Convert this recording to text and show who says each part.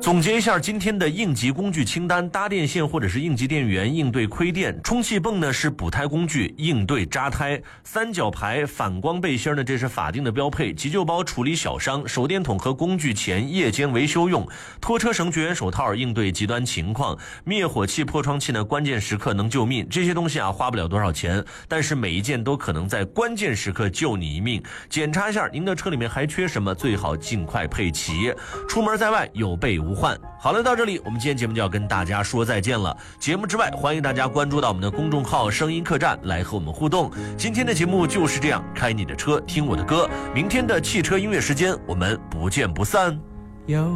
Speaker 1: 总结一下今天的应急工具清单：搭电线或者是应急电源应对亏电；充气泵呢是补胎工具应对扎胎；三角牌反光背心呢这是法定的标配；急救包处理小伤；手电筒和工具前夜间维修用；拖车绳绝缘手套应对极端情况；灭火器破窗器呢关键时刻能救命。这些东西啊花不了多少钱，但是每一件都可能在关键时刻救你一命。检查一下您的车里面还缺什么，最好尽快配齐，出门在外有备无患。好了，到这里我们今天节目就要跟大家说再见了。节目之外，欢迎大家关注到我们的公众号声音客栈来和我们互动。今天的节目就是这样，开你的车听我的歌，明天的汽车音乐时间我们不见不散。